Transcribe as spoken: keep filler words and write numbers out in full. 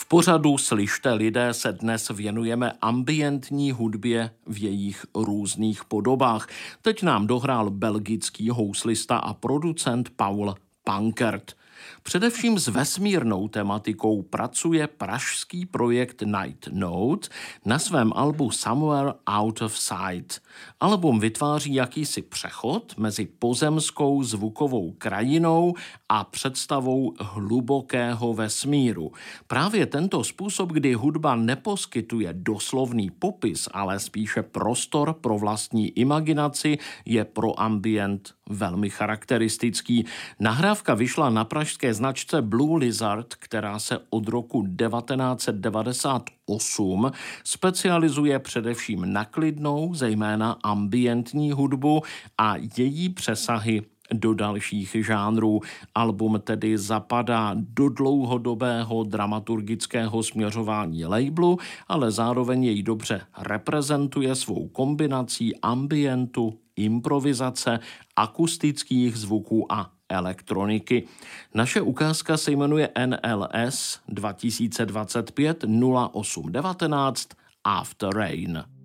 V pořadu Slyšte lidé se dnes věnujeme ambientní hudbě v jejich různých podobách. Teď nám dohrál belgický houslista a producent Paul Pankert. Především s vesmírnou tematikou pracuje pražský projekt Night Note na svém albu Somewhere Out of Sight. Album vytváří jakýsi přechod mezi pozemskou zvukovou krajinou a představou hlubokého vesmíru. Právě tento způsob, kdy hudba neposkytuje doslovný popis, ale spíše prostor pro vlastní imaginaci, je pro ambient velmi charakteristický. Nahrávka vyšla na pražské značce Blue Lizard, která se od roku devatenáct set devadesát osm specializuje především na klidnou, zejména ambientní hudbu a její přesahy do dalších žánrů. Album tedy zapadá do dlouhodobého dramaturgického směřování labelu, ale zároveň jej dobře reprezentuje svou kombinací ambientu, improvizace, akustických zvuků a elektroniky. Naše ukázka se jmenuje N L S dva tisíce dvacet pět nula osm devatenáct After Rain.